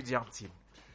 Diantine.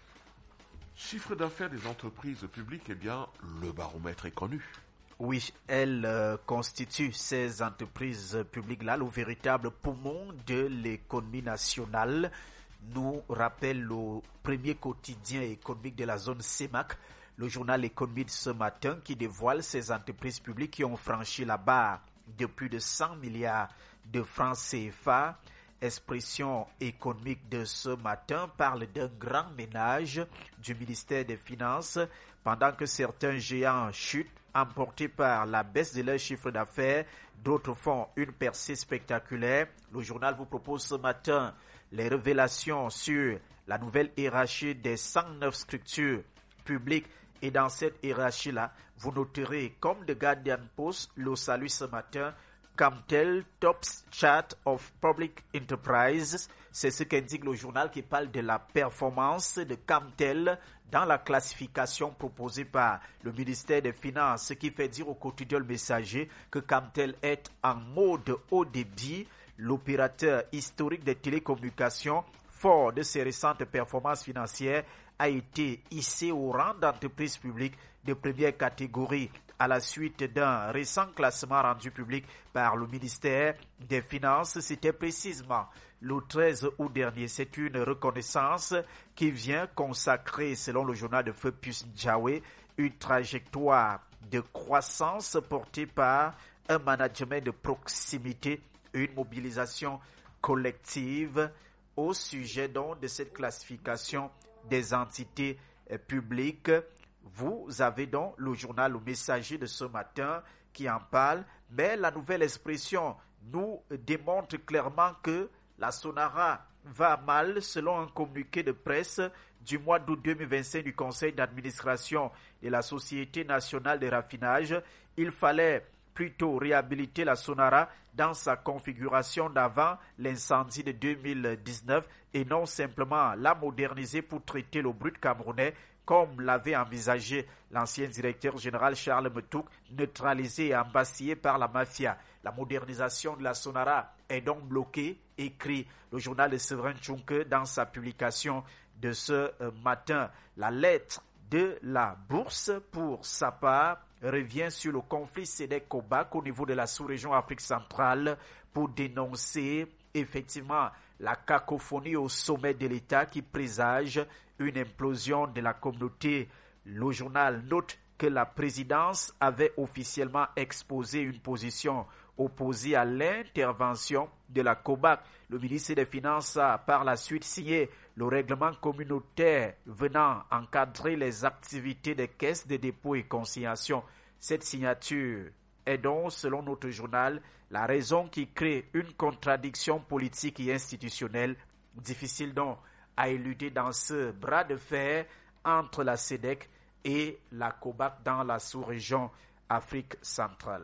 Chiffre d'affaires des entreprises publiques, eh bien, le baromètre est connu. Oui, elles constituent ces entreprises publiques-là le véritable poumon de l'économie nationale, nous rappelle le premier quotidien économique de la zone CEMAC, le journal économique de ce matin qui dévoile ces entreprises publiques qui ont franchi la barre de plus de 100 milliards de francs CFA. Expression économique de ce matin parle d'un grand ménage du ministère des Finances pendant que certains géants chutent emportés par la baisse de leur chiffre d'affaires. D'autres font une percée spectaculaire. Le journal vous propose ce matin les révélations sur la nouvelle hiérarchie des 109 structures publiques. Et dans cette hiérarchie-là, vous noterez, comme The Guardian Post le salue ce matin, Camtel Tops Chart of Public Enterprises. C'est ce qu'indique le journal qui parle de la performance de Camtel dans la classification proposée par le ministère des Finances, ce qui fait dire au quotidien Le Messager que Camtel est en mode haut débit. L'opérateur historique des télécommunications, fort de ses récentes performances financières, a été hissé au rang d'entreprise publique de première catégorie à la suite d'un récent classement rendu public par le ministère des Finances. C'était précisément le 13 août dernier. C'est une reconnaissance qui vient consacrer, selon le journal de Feu Pius Njawé, une trajectoire de croissance portée par un management de proximité, une mobilisation collective au sujet donc de cette classification des entités publiques. Vous avez donc le journal Le Messager de ce matin qui en parle, mais la nouvelle expression nous démontre clairement que la Sonara va mal selon un communiqué de presse du mois d'août 2025 du Conseil d'administration de la Société nationale de raffinage. Il fallait plutôt réhabiliter la Sonara dans sa configuration d'avant l'incendie de 2019 et non simplement la moderniser pour traiter le brut camerounais comme l'avait envisagé l'ancien directeur général Charles Metouk, neutralisé et embastillé par la mafia. La modernisation de la Sonara est donc bloquée, écrit le journal de Séverin Tchunke dans sa publication de ce matin. La lettre de la bourse, pour sa part, revient sur le conflit SEDEC-COBAC au niveau de la sous-région Afrique centrale pour dénoncer effectivement la cacophonie au sommet de l'État qui présage une implosion de la communauté. Le journal note que la présidence avait officiellement exposé une position opposée à l'intervention de la COBAC. Le ministre des Finances a par la suite signé le règlement communautaire venant encadrer les activités des caisses de dépôt et consignation. Cette signature est donc, selon notre journal, la raison qui crée une contradiction politique et institutionnelle difficile donc à éluder dans ce bras de fer entre la SEDEC et la COBAC dans la sous-région Afrique centrale.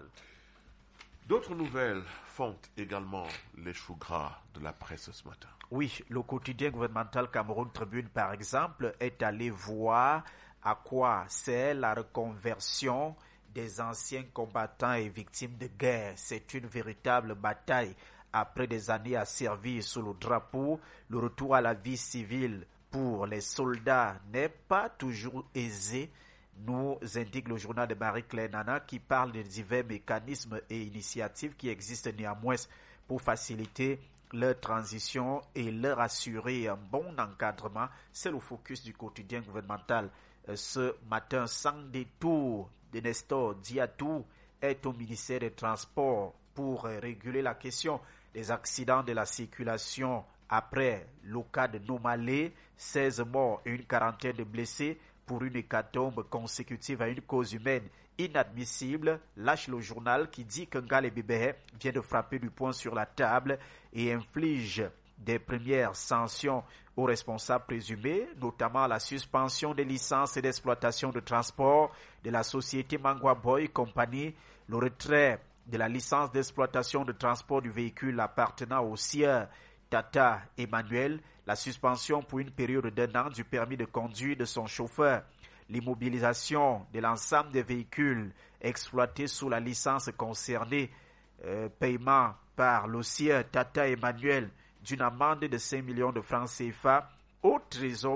D'autres nouvelles font également les choux gras de la presse ce matin. Oui, le quotidien gouvernemental Cameroun Tribune, par exemple, est allé voir à quoi sert la reconversion des anciens combattants et victimes de guerre. C'est une véritable bataille. Après des années à servir sous le drapeau, le retour à la vie civile pour les soldats n'est pas toujours aisé, nous indique le journal de Marie-Claire Nana qui parle de divers mécanismes et initiatives qui existent néanmoins pour faciliter leur transition et leur assurer un bon encadrement. C'est le focus du quotidien gouvernemental. Ce matin, sans détour, de Nestor Diatou est au ministère des Transports pour réguler la question des accidents de la circulation après le cas de Nomalé, 16 morts et une quarantaine de blessés pour une hécatombe consécutive à une cause humaine inadmissible, lâche le journal qui dit que Ngale Bibé vient de frapper du poing sur la table et inflige des premières sanctions aux responsables présumés, notamment la suspension des licences et d'exploitation de transport de la société Mangwa Boy Company, le retrait de la licence d'exploitation de transport du véhicule appartenant au sieur Tata Emmanuel, la suspension pour une période d'1 an du permis de conduire de son chauffeur, l'immobilisation de l'ensemble des véhicules exploités sous la licence concernée, paiement par le sieur Tata Emmanuel d'une amende de 5 millions de francs CFA au trésor